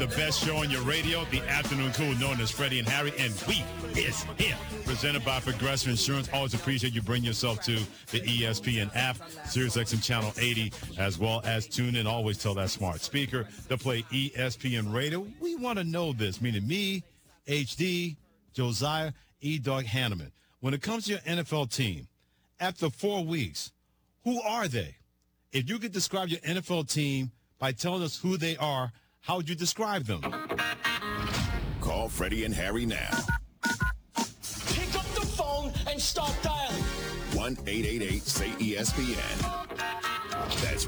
The best show on your radio, the afternoon cool, known as Freddie and Harry, and we is here. Presented by Progressive Insurance. Always appreciate you bring yourself to the ESPN app, SiriusXM Channel 80, as well as tune in. Always tell that smart speaker to play ESPN Radio. We want to know this, meaning me, HD, Josiah, E-Dog Hanneman. When it comes to your NFL team, after 4 weeks, who are they? If you could describe your NFL team by telling us who they are, how would you describe them? Call Freddie and Harry now. Pick up the phone and start dialing. 1-888-SAY-ESPN. That's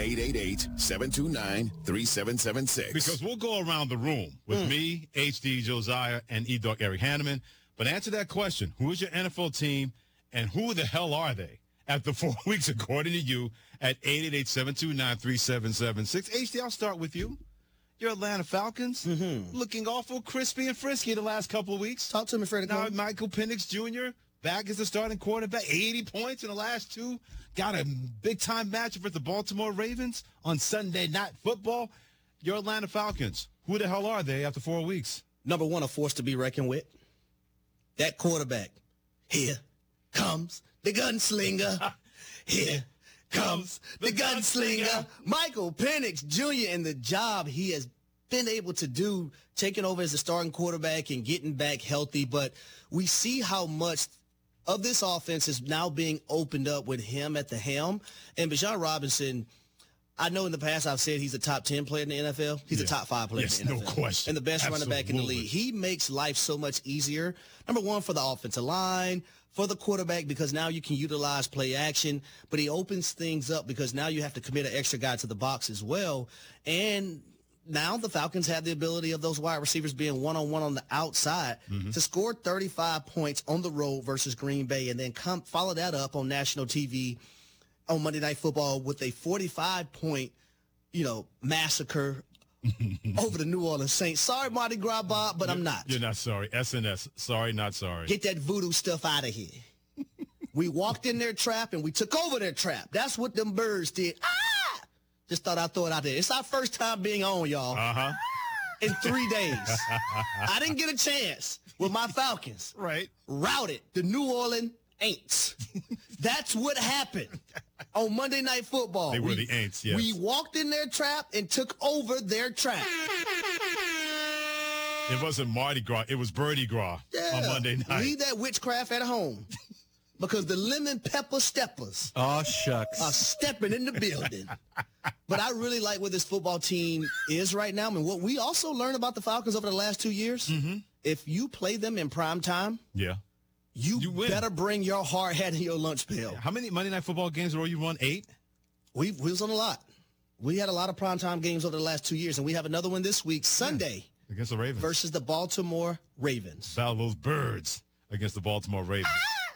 1-888-729-3776. Because we'll go around the room with me, HD, Josiah, and E-Dog Eric Hanneman. But answer that question. Who is your NFL team, and who the hell are they? After 4 weeks, according to you, at 888-729-3776. HD, I'll start with you. Your Atlanta Falcons looking awful crispy and frisky the last couple of weeks. Talk to me, Freddie. Now, Michael Penix Jr. back as the starting quarterback, 80 points in the last two. Got a big-time matchup with the Baltimore Ravens on Sunday Night Football. Your Atlanta Falcons, who the hell are they after 4 weeks? Number one, a force to be reckoned with. That quarterback. Here comes the gunslinger. Here comes the gunslinger. Michael Penix Jr. and the job he has been able to do, taking over as a starting quarterback and getting back healthy. But we see how much of this offense is now being opened up with him at the helm. And Bijan Robinson, I know in the past I've said he's a top 10 player in the NFL. He's a top 5 player in the NFL. No question. And the best running back in the league. He makes life so much easier. Number one, for the offensive line, for the quarterback, because now you can utilize play action, but he opens things up because now you have to commit an extra guy to the box as well. And now the Falcons have the ability of those wide receivers being one-on-one on the outside to score 35 points on the road versus Green Bay, and then follow that up on national TV on Monday Night Football with a 45-point, massacre over the New Orleans Saints. Sorry, Mardi Gras Bob, but I'm not. You're not sorry. SNS, sorry, not sorry. Get that voodoo stuff out of here. We walked in their trap, and we took over their trap. That's what them birds did. Just thought I'd throw it out there. It's our first time being on, y'all. In 3 days. I didn't get a chance with my Falcons. Right. Routed the New Orleans Aints. That's what happened on Monday Night Football. They were the Aints, yes. We walked in their trap and took over their trap. It wasn't Mardi Gras. It was Birdie Gras on Monday night. Leave that witchcraft at home. Because the lemon pepper steppers are stepping in the building. But I really like where this football team is right now. I mean, what we also learned about the Falcons over the last 2 years, if you play them in prime time, you better bring your hard hat and your lunch pail. How many Monday Night Football games were you won? 8? We was on a lot. We had a lot of primetime games over the last 2 years, and we have another one this week, Sunday. Against the Ravens. Versus the Baltimore Ravens. Battle of those birds against the Baltimore Ravens.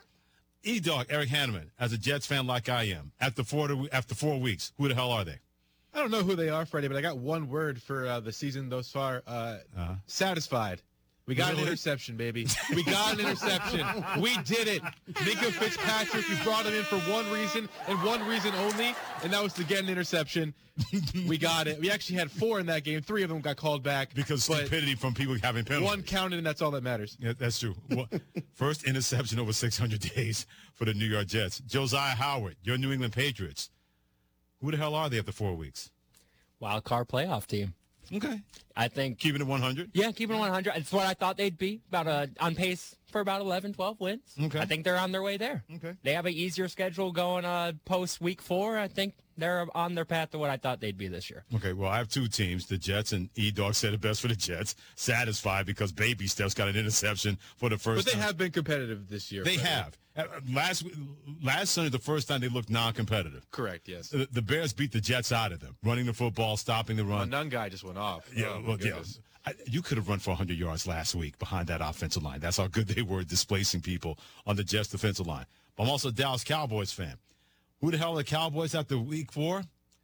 E-Dog, Eric Hanneman, as a Jets fan like I am, after 4 weeks, who the hell are they? I don't know who they are, Freddie, but I got one word for the season thus far. Satisfied. We got an interception, baby. We got an interception. We did it. Minka Fitzpatrick, we brought him in for one reason and one reason only, and that was to get an interception. We got it. We actually had 4 in that game. 3 of them got called back. Because stupidity from people having penalties. One counted, and that's all that matters. Yeah, that's true. First interception over 600 days for the New York Jets. Josiah Howard, your New England Patriots. Who the hell are they after 4 weeks? Wild card playoff team. Okay. I think keeping it 100? Yeah, keeping it 100. It's what I thought they'd be, on pace for about 11, 12 wins. Okay. I think they're on their way there. Okay. They have an easier schedule going post week 4. I think they're on their path to what I thought they'd be this year. Okay, well, I have 2 teams, the Jets, and E-Dog said it best for the Jets. Satisfied because Baby Steps got an interception for the first time. But they have been competitive this year. They have. Last Sunday, the first time they looked non-competitive. Correct, yes. The Bears beat the Jets out of them, running the football, stopping the run. None guy just went off. Yeah, you could have run for 100 yards last week behind that offensive line. That's how good they were displacing people on the Jets defensive line. But I'm also a Dallas Cowboys fan. Who the hell are the Cowboys after week 4?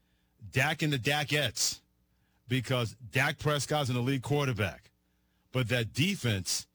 Dak and the Dakettes. Because Dak Prescott's an elite quarterback. But that defense,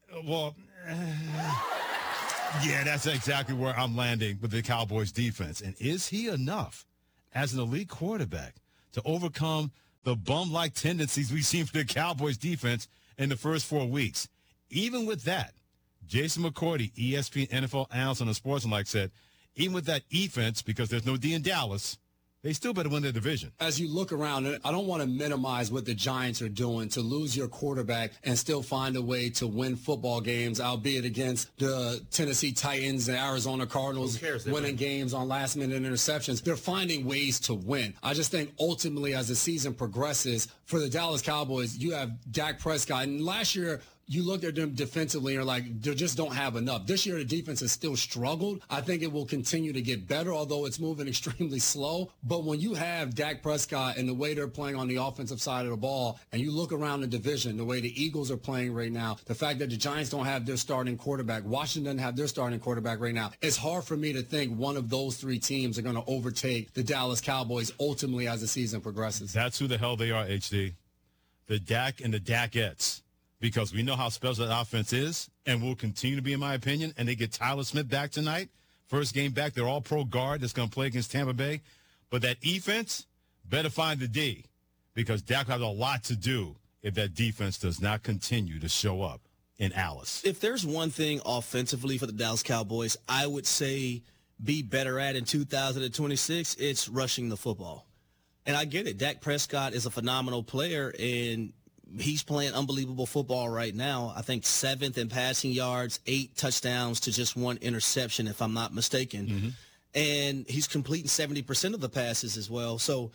yeah, that's exactly where I'm landing with the Cowboys defense. And is he enough as an elite quarterback to overcome the bum-like tendencies we've seen from the Cowboys defense in the first 4 weeks. Even with that, Jason McCourty, ESPN NFL analyst on the Sportsmanlike, said, even with that defense, because there's no D in Dallas, they still better win their division. As you look around, I don't want to minimize what the Giants are doing to lose your quarterback and still find a way to win football games, albeit against the Tennessee Titans and Arizona Cardinals winning games on last-minute interceptions. They're finding ways to win. I just think ultimately as the season progresses, for the Dallas Cowboys, you have Dak Prescott. And last year, you looked at them defensively and you're like, they just don't have enough. This year, the defense has still struggled. I think it will continue to get better, although it's moving extremely slow. But when you have Dak Prescott and the way they're playing on the offensive side of the ball, and you look around the division, the way the Eagles are playing right now, the fact that the Giants don't have their starting quarterback, Washington doesn't have their starting quarterback right now, it's hard for me to think one of those three teams are going to overtake the Dallas Cowboys ultimately as the season progresses. That's who the hell they are, HD. The Dak and the Dakettes. Because we know how special that offense is and will continue to be, in my opinion. And they get Tyler Smith back tonight. First game back. They're all pro guard that's going to play against Tampa Bay. But that defense better find the D because Dak has a lot to do if that defense does not continue to show up in Alice. If there's one thing offensively for the Dallas Cowboys, I would say be better at in 2026, it's rushing the football. And I get it. Dak Prescott is a phenomenal player, and he's playing unbelievable football right now. I think 7th in passing yards, 8 touchdowns to just 1 interception, if I'm not mistaken. Mm-hmm. And he's completing 70% of the passes as well. So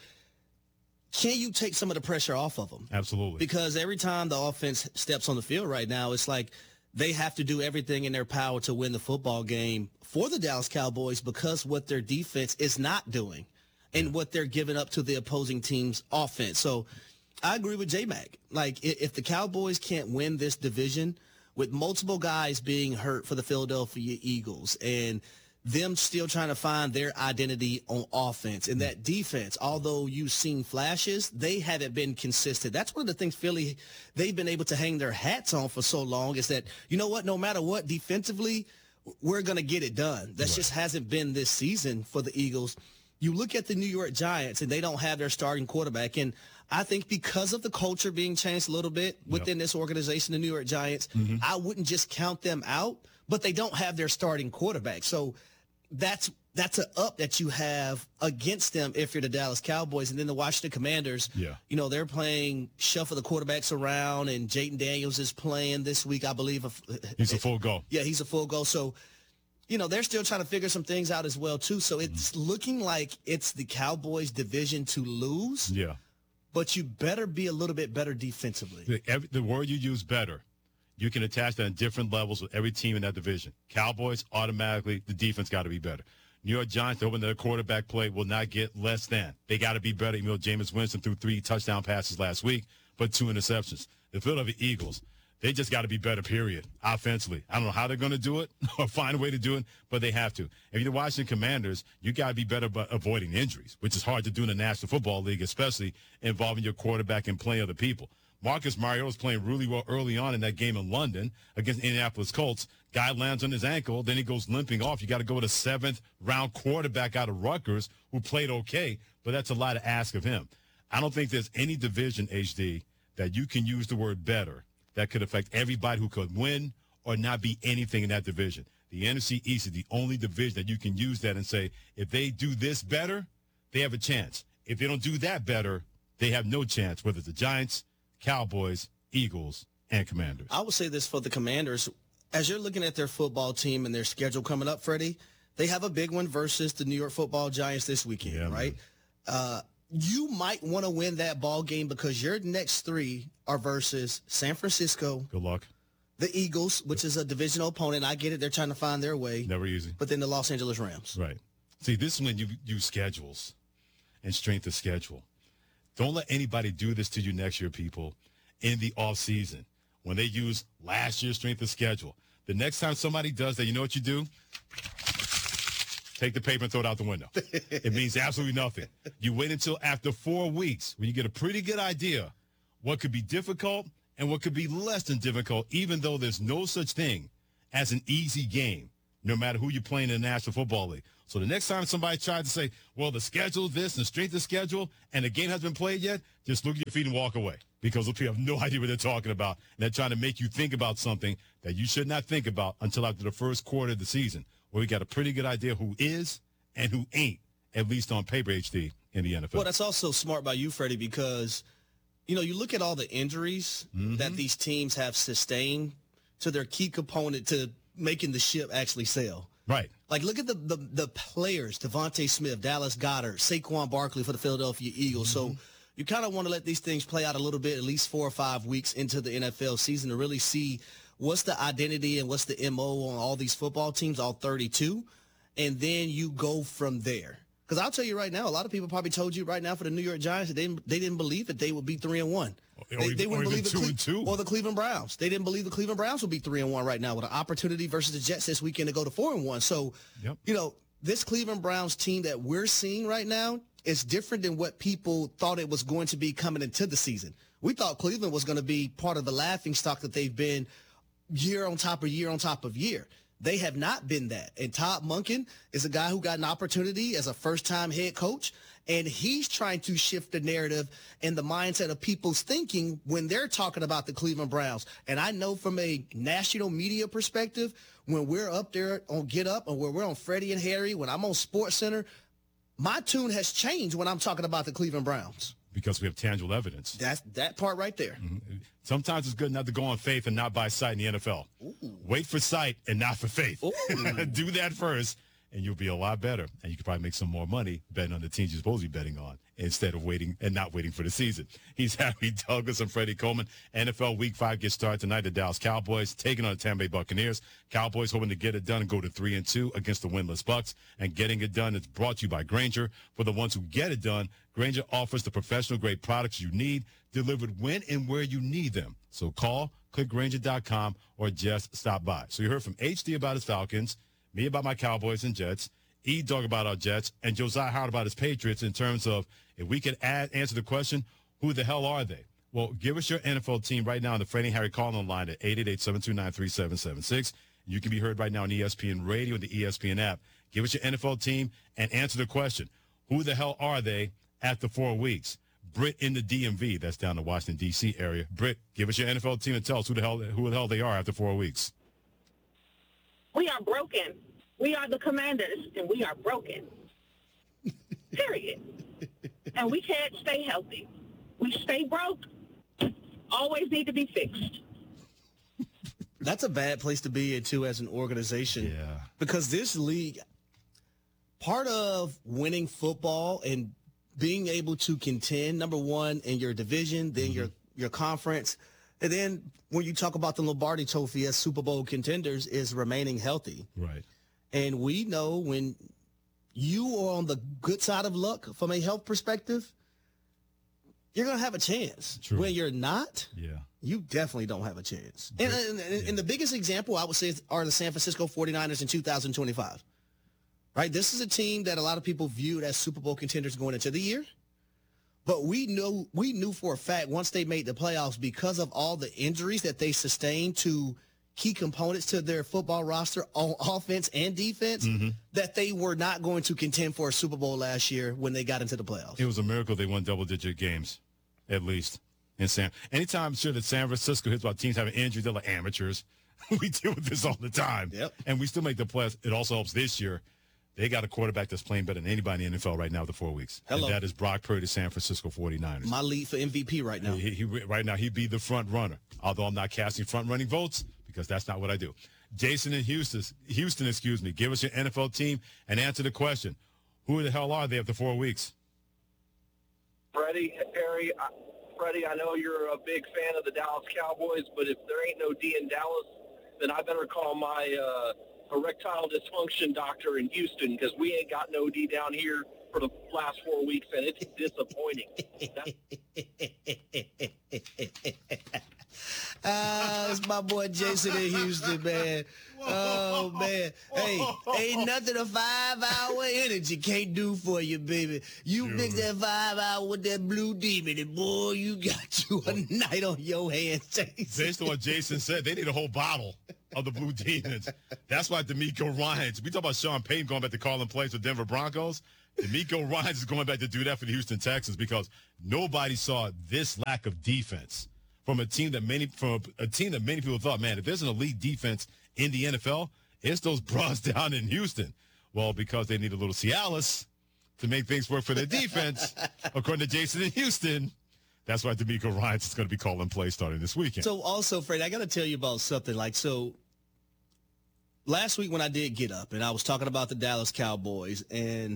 can you take some of the pressure off of him? Absolutely. Because every time the offense steps on the field right now, it's like they have to do everything in their power to win the football game for the Dallas Cowboys because what their defense is not doing and what they're giving up to the opposing team's offense. So I agree with J-Mac. Like, if the Cowboys can't win this division with multiple guys being hurt for the Philadelphia Eagles and them still trying to find their identity on offense and that defense, although you've seen flashes, they haven't been consistent. That's one of the things Philly, they've been able to hang their hats on for so long is that, you know what, no matter what, defensively, we're going to get it done. That just hasn't been this season for the Eagles. You look at the New York Giants, and they don't have their starting quarterback. And I think because of the culture being changed a little bit within this organization, the New York Giants, I wouldn't just count them out, but they don't have their starting quarterback. So that's an up that you have against them if you're the Dallas Cowboys. And then the Washington Commanders, you know, they're playing shuffle the quarterbacks around, and Jayden Daniels is playing this week, I believe. He's a full go. Yeah, he's a full go. So, you know, they're still trying to figure some things out as well, too. So it's looking like it's the Cowboys' division to lose. Yeah. But you better be a little bit better defensively. The word you use, better, you can attach that on different levels with every team in that division. Cowboys, automatically, the defense got to be better. New York Giants, hoping their quarterback play will not get less than. They got to be better. You know, Jameis Winston threw 3 touchdown passes last week, but 2 interceptions. The Philadelphia Eagles, they just got to be better, period, offensively. I don't know how they're going to do it or find a way to do it, but they have to. If you're the Washington Commanders, you got to be better about avoiding injuries, which is hard to do in the National Football League, especially involving your quarterback and playing other people. Marcus Mariota was playing really well early on in that game in London against the Indianapolis Colts. Guy lands on his ankle, then he goes limping off. You got to go with a 7th-round quarterback out of Rutgers who played okay, but that's a lot to ask of him. I don't think there's any division, HD, that you can use the word better that could affect everybody who could win or not be anything in that division. The NFC East is the only division that you can use that and say, if they do this better, they have a chance. If they don't do that better, they have no chance, whether it's the Giants, Cowboys, Eagles, and Commanders. I would say this for the Commanders. As you're looking at their football team and their schedule coming up, Freddie, they have a big one versus the New York Football Giants this weekend, right? You might want to win that ball game because your next 3 are versus San Francisco. Good luck. The Eagles, which is a divisional opponent. I get it. They're trying to find their way. Never easy. But then the Los Angeles Rams. Right. See, this is when you use schedules and strength of schedule. Don't let anybody do this to you next year, people, in the offseason when they use last year's strength of schedule. The next time somebody does that, you know what you do? Take the paper and throw it out the window. It means absolutely nothing. You wait until after 4 weeks when you get a pretty good idea what could be difficult and what could be less than difficult, even though there's no such thing as an easy game no matter who you're playing in the National Football League. So the next time somebody tries to say, well, the schedule this and the strength of schedule, and the game hasn't been played yet, just look at your feet and walk away, because those people have no idea what they're talking about. And they're trying to make you think about something that you should not think about until after the first quarter of the season, where we got a pretty good idea who is and who ain't, at least on paper, HD, in the NFL. Well, that's also smart by you, Freddie, because, you look at all the injuries that these teams have sustained to their key component to making the ship actually sail. Right. Like, look at the players, Devontae Smith, Dallas Goedert, Saquon Barkley for the Philadelphia Eagles. So you kind of want to let these things play out a little bit, at least 4 or 5 weeks into the NFL season, to really see what's the identity and what's the MO on all these football teams, all 32, and then you go from there. Because I'll tell you right now, a lot of people probably told you right now for the New York Giants that they didn't believe that they would be 3-1. They wouldn't believe 2-2. Or the Cleveland Browns. They didn't believe the Cleveland Browns would be 3-1 right now with an opportunity versus the Jets this weekend to go to 4-1. So, this Cleveland Browns team that we're seeing right now is different than what people thought it was going to be coming into the season. We thought Cleveland was going to be part of the laughingstock that they've been year on top of year on top of year. They have not been that. And Todd Monken is a guy who got an opportunity as a first-time head coach, and he's trying to shift the narrative and the mindset of people's thinking when they're talking about the Cleveland Browns. And I know from a national media perspective, when we're up there on Get Up or when we're on Freddie and Harry, when I'm on SportsCenter, my tune has changed when I'm talking about the Cleveland Browns. Because we have tangible evidence. That's that part right there. Mm-hmm. Sometimes it's good not to go on faith and not by sight in the NFL. Ooh. Wait for sight and not for faith. Do that first, and you'll be a lot better. And you can probably make some more money betting on the teams you're supposed to be betting on instead of waiting and not waiting for the season. He's Harry Douglas and Freddie Coleman. NFL Week 5 gets started tonight. The Dallas Cowboys taking on the Tampa Bay Buccaneers. Cowboys hoping to get it done and go to 3-2 against the winless Bucs. And getting it done is brought to you by Grainger. For the ones who get it done, Grainger offers the professional-grade products you need, delivered when and where you need them. So call, click Grainger.com, or just stop by. So you heard from HD about his Falcons, me about my Cowboys and Jets, E-Dog about our Jets, and Josiah Howard about his Patriots in terms of if we could answer the question, who the hell are they? Well, give us your NFL team right now on the Freddie and Harry call-in line at 888-729-3776. You can be heard right now on ESPN Radio and the ESPN app. Give us your NFL team and answer the question, who the hell are they after 4 weeks? Britt in the DMV, that's down the Washington, D.C. area. Britt, give us your NFL team and tell us who the hell they are after 4 weeks. We are broken. We are the Commanders, and we are broken. Period. And we can't stay healthy. We stay broke. Always need to be fixed. That's a bad place to be in, too, as an organization. Yeah. Because this league, part of winning football and being able to contend, number one, in your division, then your conference, and then when you talk about the Lombardi Trophy as Super Bowl contenders, is remaining healthy. Right. And we know when you are on the good side of luck from a health perspective, you're going to have a chance. True. When you're not, you definitely don't have a chance. And the biggest example, I would say, are the San Francisco 49ers in 2025. Right? This is a team that a lot of people viewed as Super Bowl contenders going into the year. But we knew for a fact once they made the playoffs, because of all the injuries that they sustained to key components to their football roster on offense and defense, that they were not going to contend for a Super Bowl last year when they got into the playoffs. It was a miracle they won double-digit games, at least. Anytime I'm sure that San Francisco hits about teams having injuries, they're like amateurs. We deal with this all the time. Yep. And we still make the playoffs. It also helps this year. They got a quarterback that's playing better than anybody in the NFL right now after 4 weeks. Hello. And that is Brock Purdy, San Francisco 49ers. My lead for MVP right now. Right now, he'd be the front runner, although I'm not casting front-running votes because that's not what I do. Jason in Houston, give us your NFL team and answer the question, who the hell are they after 4 weeks? Freddie, Harry, Freddie, I know you're a big fan of the Dallas Cowboys, but if there ain't no D in Dallas, then I better call my erectile dysfunction doctor in Houston, because we ain't got no D down here for the last 4 weeks, and it's disappointing. It's my boy Jason in Houston, man. Oh, man. Hey, ain't nothing a 5-hour energy can't do for you, baby. You mix that 5 hour with that Blue Demon, and boy, you got you a night on your hands, Jason. Based on what Jason said, they need a whole bottle. of the Blue Demons. That's why D'Amico Ryans, we talk about Sean Payton going back to calling plays with Denver Broncos. D'Amico Ryans is going back to do that for the Houston Texans because nobody saw this lack of defense from a team that many people thought, man, if there's an elite defense in the NFL, it's those bros down in Houston. Well, because they need a little Cialis to make things work for their defense, according to Jason in Houston. That's why D'Amico Ryans is going to be calling plays starting this weekend. So also, Fred, I got to tell you about something. So last week when I did get up and I was talking about the Dallas Cowboys and,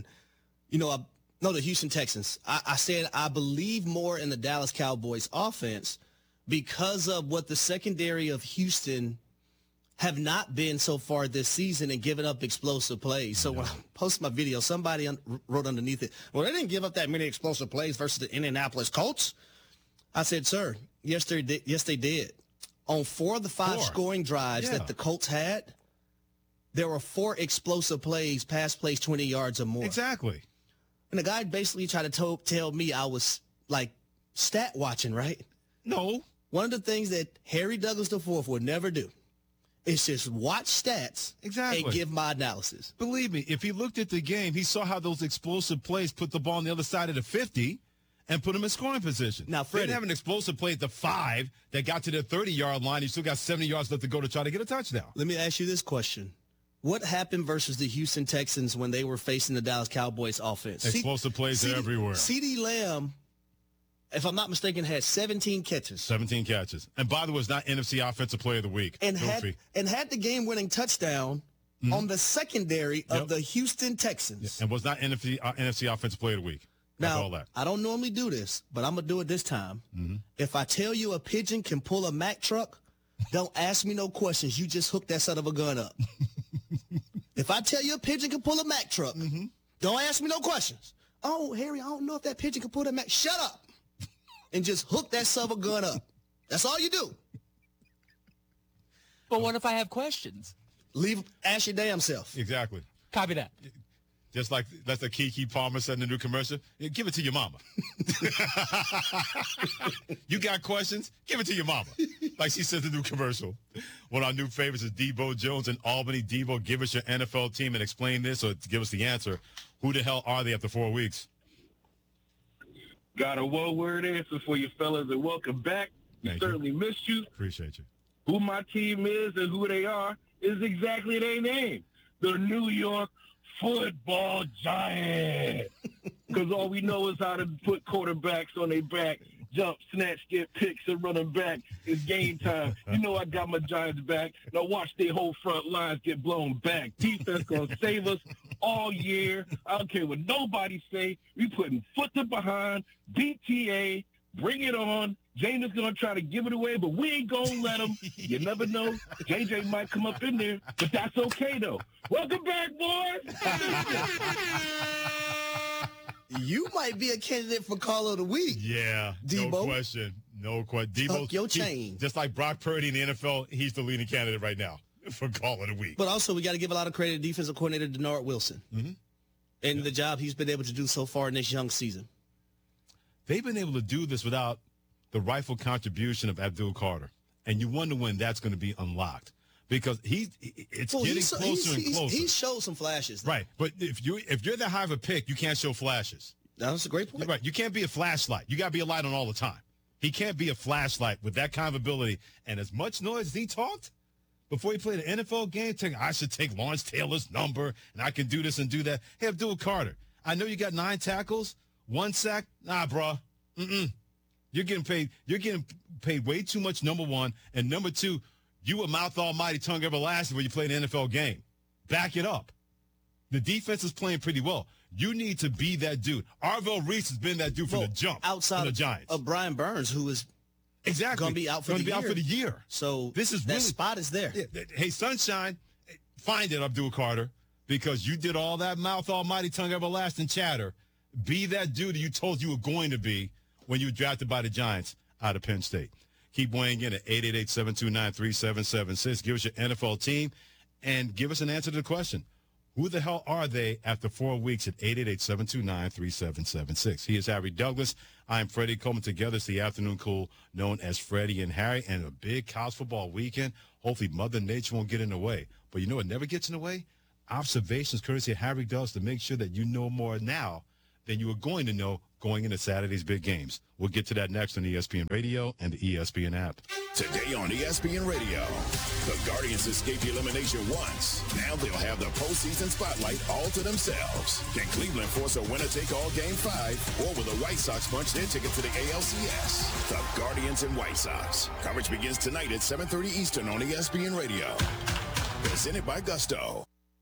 the Houston Texans, I said I believe more in the Dallas Cowboys offense because of what the secondary of Houston have not been so far this season and giving up explosive plays. So when I posted my video, somebody wrote underneath it, well, they didn't give up that many explosive plays versus the Indianapolis Colts. I said, sir, yes, they did. On 4 of the 5 scoring drives that the Colts had, there were 4 explosive plays, pass plays 20 yards or more. Exactly. And the guy basically tried to tell me I was, stat watching, right? No. One of the things that Harry Douglas IV would never do is just watch stats and give my analysis. Believe me, if he looked at the game, he saw how those explosive plays put the ball on the other side of the 50 and put him in scoring position. Now, they Freddie, didn't have an explosive play at the 5 that got to the 30-yard line. You still got 70 yards left to go to try to get a touchdown. Let me ask you this question. What happened versus the Houston Texans when they were facing the Dallas Cowboys offense? Explosive plays everywhere. CeeDee Lamb, if I'm not mistaken, had 17 catches. 17 catches. And by the way, it's not NFC Offensive Player of the Week. And had the game-winning touchdown on the secondary of the Houston Texans. And was not NFC Offensive Player of the Week. Now, all that. I don't normally do this, but I'm going to do it this time. If I tell you a pigeon can pull a Mack truck, don't ask me no questions. You just hook that son of a gun up. If I tell you a pigeon can pull a Mack truck, don't ask me no questions. Oh, Harry, I don't know if that pigeon can pull that Mack. Shut up. And just hook that son of a gun up. That's all you do. But what if I have questions? Ask your damn self. Exactly. Copy that. Just like that's the Keke Palmer said in the new commercial. Give it to your mama. You got questions? Give it to your mama. Like she said in the new commercial. One of our new favorites is Debo Jones in Albany. Debo, give us your NFL team and explain this or give us the answer. Who the hell are they after 4 weeks? Got a one-word answer for you fellas, and welcome back. We certainly missed you. Appreciate you. Who my team is and who they are is exactly their name. The New York Football Giants. Because all we know is how to put quarterbacks on their back, jump, snatch, get picks, and running back. It's game time. You know I got my Giants back. Now watch their whole front lines get blown back. Defense going to save us all year. I don't care what nobody say. We putting foot to behind, BTA, bring it on. James is going to try to give it away, but we ain't going to let him. You never know. JJ might come up in there, but that's okay, though. Welcome back, boys. You might be a candidate for Call of the Week. Yeah, Debo. No question. No question. Debo, your chain. Just like Brock Purdy in the NFL, he's the leading candidate right now for Call of the Week. But also, we got to give a lot of credit to defensive coordinator Denard Wilson and the job he's been able to do so far in this young season. They've been able to do this without the rightful contribution of Abdul Carter. And you wonder when that's going to be unlocked. Because it's getting closer and closer. He showed some flashes. Right. But if you're that high of a pick, you can't show flashes. That's a great point. Right. You can't be a flashlight. You got to be a light on all the time. He can't be a flashlight with that kind of ability. And as much noise as he talked before he played an NFL game, I should take Lawrence Taylor's number, and I can do this and do that. Hey, Abdul Carter, I know you got 9 tackles, 1 sack. Nah, bro. You're getting paid way too much, number one. And number two, you a mouth almighty, tongue everlasting when you play an NFL game. Back it up. The defense is playing pretty well. You need to be that dude. Arvell Reese has been that dude from the jump. Outside the Giants. of Brian Burns, who is going to be out for the year. So this is that spot is there. Yeah, hey, Sunshine, find it, Abdul Carter, because you did all that mouth almighty, tongue everlasting chatter. Be that dude you told you were going to be when you were drafted by the Giants out of Penn State. Keep weighing in at 888-729-3776. Give us your NFL team and give us an answer to the question. Who the hell are they after 4 weeks at 888-729-3776? He is Harry Douglas. I'm Freddie Coleman. Together, it's the afternoon cool known as Freddie and Harry, and a big college football weekend. Hopefully, Mother Nature won't get in the way. But you know what never gets in the way? Observations courtesy of Harry Douglas to make sure that you know more now than you were going to know going into Saturday's big games. We'll get to that next on ESPN Radio and the ESPN app. Today on ESPN Radio, the Guardians escaped elimination once. Now they'll have the postseason spotlight all to themselves. Can Cleveland force a winner-take-all Game 5, or will the White Sox punch their ticket to the ALCS? The Guardians and White Sox. Coverage begins tonight at 7:30 Eastern on ESPN Radio. Presented by Gusto.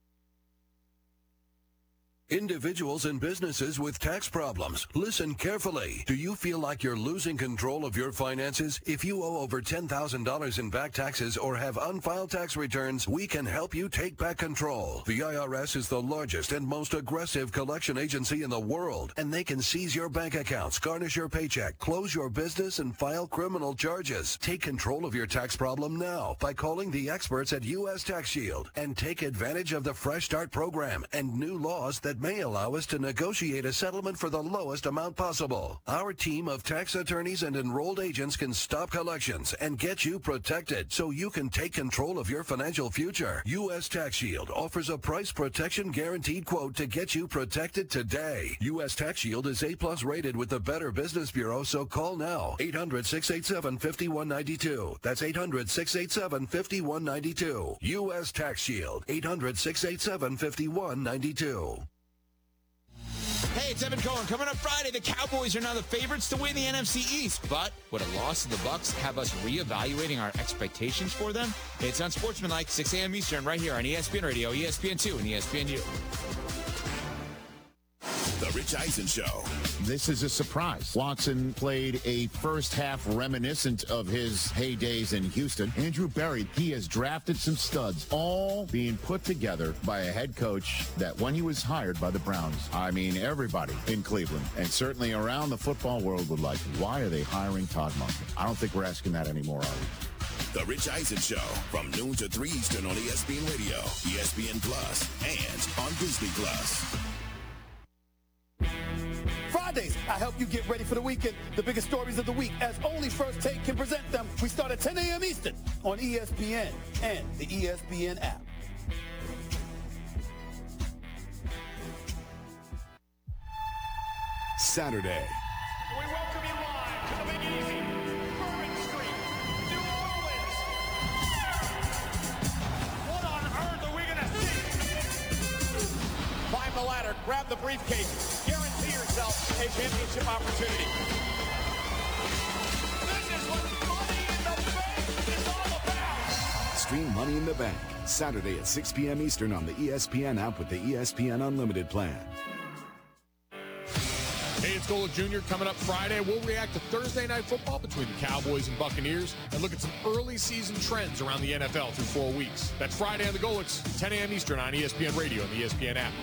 Individuals and businesses with tax problems, listen carefully. Do you feel like you're losing control of your finances? If you owe over $10,000 in back taxes or have unfiled tax returns, we can help you take back control. The IRS is the largest and most aggressive collection agency in the world, and they can seize your bank accounts, garnish your paycheck, close your business, and file criminal charges. Take control of your tax problem now by calling the experts at U.S. Tax Shield and take advantage of the Fresh Start program and new laws that may allow us to negotiate a settlement for the lowest amount possible. Our team of tax attorneys and enrolled agents can stop collections and get you protected so you can take control of your financial future. U.S. Tax Shield offers a price protection guaranteed quote to get you protected today. U.S. Tax Shield is A+ rated with the Better Business Bureau, so call now. 800-687-5192. That's 800-687-5192. U.S. Tax Shield. 800-687-5192. Hey, it's Evan Cohen. Coming up Friday, the Cowboys are now the favorites to win the NFC East. But would a loss to the Bucs have us reevaluating our expectations for them? It's Unsportsmanlike, 6 a.m. Eastern, right here on ESPN Radio, ESPN2, and ESPNU. The Rich Eisen Show. This is a surprise. Watson played a first half reminiscent of his heydays in Houston. Andrew Berry, he has drafted some studs, all being put together by a head coach that when he was hired by the Browns, I mean, everybody in Cleveland and certainly around the football world would like, why are they hiring Todd Monken? I don't think we're asking that anymore, are we? The Rich Eisen Show from noon to 3 Eastern on ESPN Radio, ESPN Plus, and on Disney Plus. Fridays, I help you get ready for the weekend. The biggest stories of the week, as only First Take can present them. We start at 10 a.m. Eastern on ESPN and the ESPN app. Saturday. We welcome you live to the Big Easy, Bourbon Street, New Orleans. What on earth are we going to see? Climb the ladder, grab the briefcase, guarantee yourself a championship opportunity. This is what Money in the Bank is all about. Stream Money in the Bank, Saturday at 6 p.m. Eastern on the ESPN app with the ESPN Unlimited plan. Hey, it's Golic Jr. coming up Friday. We'll react to Thursday Night Football between the Cowboys and Buccaneers and look at some early season trends around the NFL through 4 weeks. That's Friday on the Golics, 10 a.m. Eastern on ESPN Radio and the ESPN app.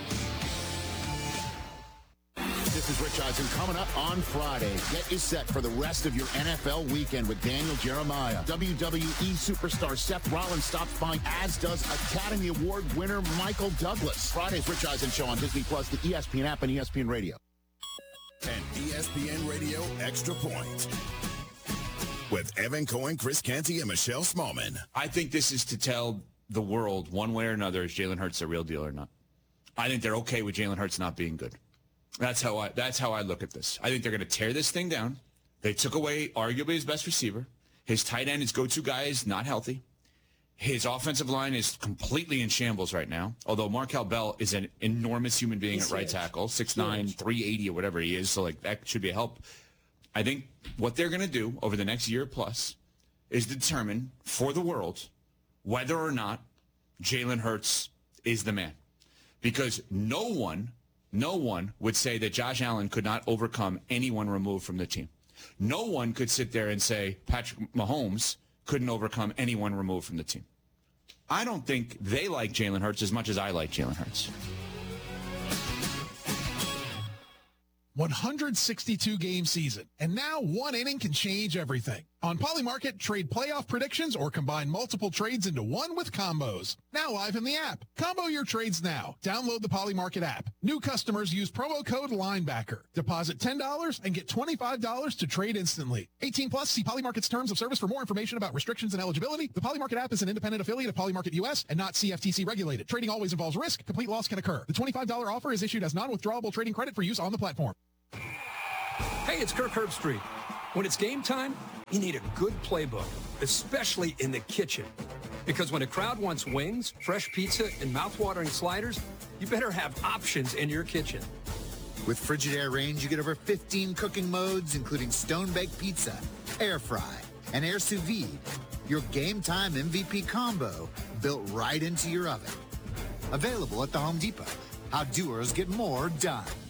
This is Rich Eisen coming up on Friday. Get you set for the rest of your NFL weekend with Daniel Jeremiah. WWE superstar Seth Rollins stops by, as does Academy Award winner Michael Douglas. Friday's Rich Eisen Show on Disney Plus, the ESPN app, and ESPN Radio. And ESPN Radio Extra Point with Evan Cohen, Chris Canty, and Michelle Smallman. I think this is to tell the world one way or another, is Jalen Hurts a real deal or not? I think they're okay with Jalen Hurts not being good. That's how I look at this. I think they're going to tear this thing down. They took away arguably his best receiver. His tight end, his go-to guy, is not healthy. His offensive line is completely in shambles right now, although Markel Bell is an enormous human being at right tackle, 6'9", 380 or whatever he is, so like that should be a help. I think what they're going to do over the next year plus is determine for the world whether or not Jalen Hurts is the man. Because no one would say that Josh Allen could not overcome anyone removed from the team. No one could sit there and say Patrick Mahomes couldn't overcome anyone removed from the team. I don't think they like Jalen Hurts as much as I like Jalen Hurts. 162-game season, and now one inning can change everything. On Polymarket, trade playoff predictions or combine multiple trades into one with combos. Now live in the app. Combo your trades now. Download the Polymarket app. New customers use promo code LINEBACKER. Deposit $10 and get $25 to trade instantly. 18 plus, see Polymarket's terms of service for more information about restrictions and eligibility. The Polymarket app is an independent affiliate of Polymarket US and not CFTC regulated. Trading always involves risk. Complete loss can occur. The $25 offer is issued as non-withdrawable trading credit for use on the platform. Hey, it's Kirk Herbstreit. When it's game time, you need a good playbook, especially in the kitchen. Because when a crowd wants wings, fresh pizza, and mouth-watering sliders, you better have options in your kitchen. With Frigidaire Range, you get over 15 cooking modes, including stone-baked pizza, air fry, and air sous vide. Your game time MVP combo built right into your oven. Available at the Home Depot. How doers get more done.